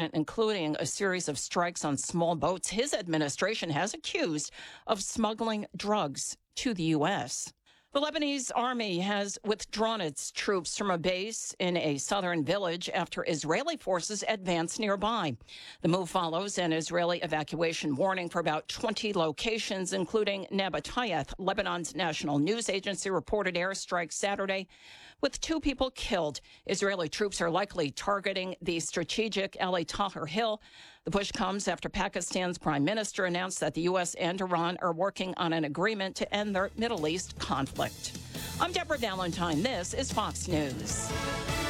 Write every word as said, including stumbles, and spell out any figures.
incident, including a series of strikes on small boats his administration has accused of smuggling drugs to the U S. The Lebanese army has withdrawn its troops from a base in a southern village after Israeli forces advance nearby. The move follows an Israeli evacuation warning for about twenty locations, including Nabatayeth. Lebanon's national news agency reported airstrikes Saturday with two people killed. Israeli troops are likely targeting the strategic Ali Tahrir Hill. The push comes after Pakistan's prime minister announced that the U S and Iran are working on an agreement to end their Middle East conflict. I'm Deborah Valentine. This is Fox News.